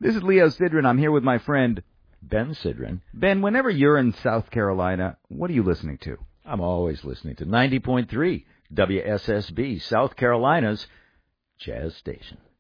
This is Leo Sidran. I'm here with my friend Ben Sidran. Ben. Whenever you're in South Carolina, what are you listening to? I'm always listening to 90.3 WSSB, South Carolina's Jazz Station.